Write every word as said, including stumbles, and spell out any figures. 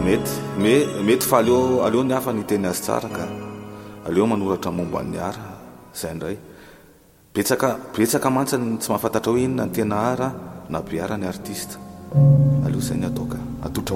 mety me mety fa aleo aleo ny hafa ny teny azy tsara ka aleo manoratra momba ny ara zay ndray betsaka betsaka mantsany tsy mahafantatra hoe inona ny tena ara na be ara ny artiste aleo zay ny ataoka atotra